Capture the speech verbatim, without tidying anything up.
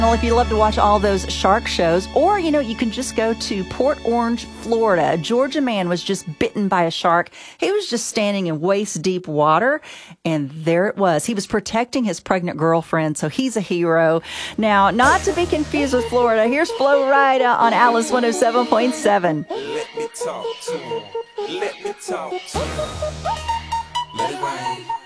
Well, if you love to watch all those shark shows, or, you know, you can just go to Port Orange, Florida. A Georgia man was just bitten by a shark. He was just standing in waist-deep water, and there it was. He was protecting his pregnant girlfriend, so he's a hero. Now, not to be confused with Florida, here's Flo Rida on Alice one oh seven point seven. Let me talk to him. Let me talk to him. Let it rain.